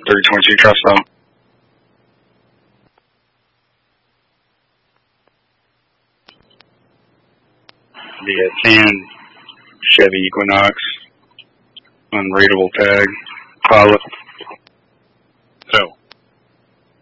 3022 Trust. The tan Chevy Equinox, unreadable tag, pilot.